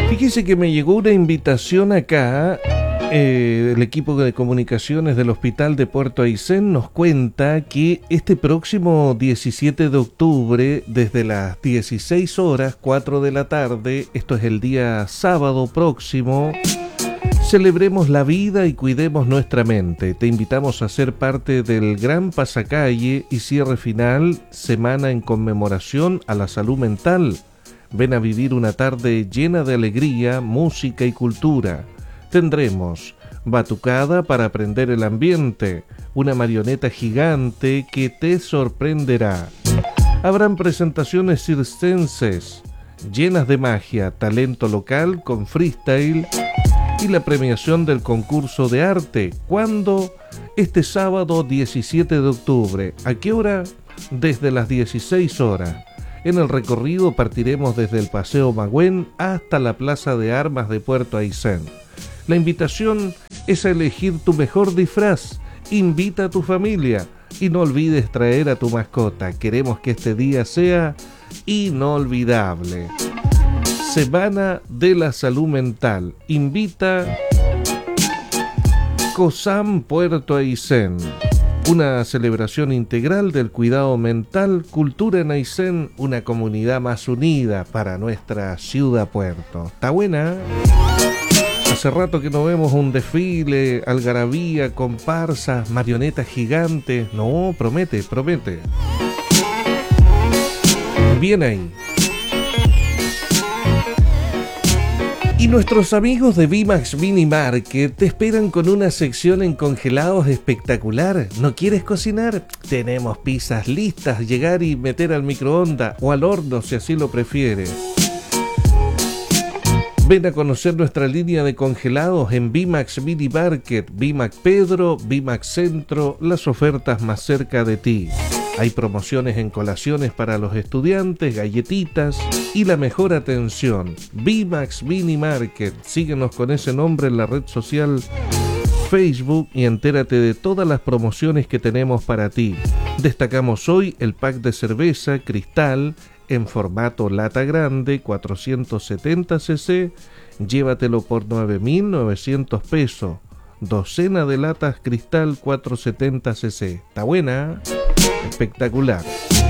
Fíjese que me llegó una invitación acá. El equipo de comunicaciones del Hospital de Puerto Aysén nos cuenta que este próximo 17 de octubre, desde las 16 horas, 4 de la tarde, esto es el día sábado próximo, celebremos la vida y cuidemos nuestra mente. Te invitamos a ser parte del gran pasacalle y cierre final, semana en conmemoración a la salud mental. Ven a vivir una tarde llena de alegría, música y cultura. Tendremos batucada para aprender el ambiente, una marioneta gigante que te sorprenderá. Habrán presentaciones circenses llenas de magia, talento local con freestyle y la premiación del concurso de arte. ¿Cuándo? Este sábado 17 de octubre. ¿A qué hora? Desde las 16 horas. En el recorrido partiremos desde el Paseo Magüén hasta la Plaza de Armas de Puerto Aysén. La invitación es a elegir tu mejor disfraz. Invita a tu familia y no olvides traer a tu mascota. Queremos que este día sea inolvidable. Semana de la Salud Mental. Invita COSAM Puerto Aysén. Una celebración integral del cuidado mental, cultura en Aysén, una comunidad más unida para nuestra ciudad puerto. ¿Está buena? Hace rato que no vemos un desfile, algarabía, comparsas, marionetas gigantes. No, promete. Bien ahí. Y nuestros amigos de VMAX Mini Market te esperan con una sección en congelados espectacular. ¿No quieres cocinar? Tenemos pizzas listas, llegar y meter al microondas o al horno si así lo prefieres. Ven a conocer nuestra línea de congelados en VMAX Mini Market, VMAX Pedro, VMAX Centro, las ofertas más cerca de ti. Hay promociones en colaciones para los estudiantes, galletitas y la mejor atención. VMAX Mini Market. Síguenos con ese nombre en la red social Facebook y entérate de todas las promociones que tenemos para ti. Destacamos hoy el pack de cerveza Cristal en formato lata grande, 470 cc. Llévatelo por 9.900 pesos. Docena de latas Cristal 470 cc. ¿Está buena? Espectacular.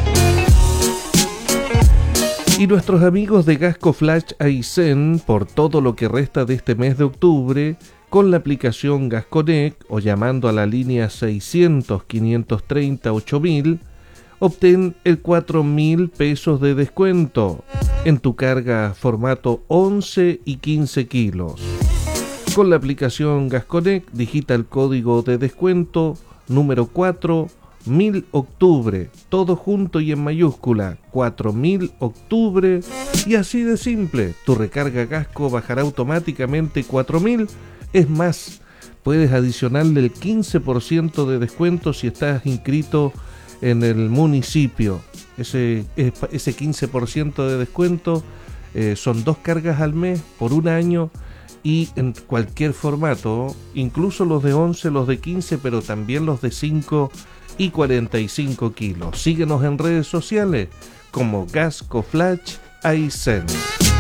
Y nuestros amigos de Gasco Flash Aysén, por todo lo que resta de este mes de octubre, con la aplicación Gasconnect o llamando a la línea 600-530-8000, obtén el 4.000 pesos de descuento en tu carga formato 11 y 15 kilos. Con la aplicación Gasconnect, digita el código de descuento número 4.000 octubre, todo junto y en mayúscula, 4.000 octubre, y así de simple, tu recarga Gasco bajará automáticamente 4.000, es más, puedes adicionarle el 15% de descuento si estás inscrito en el municipio. Ese 15% de descuento son 2 cargas al mes por un año y en cualquier formato, incluso los de 11, los de 15, pero también los de 5 y 45 kilos. Síguenos en redes sociales como Gasco Flash Aysén.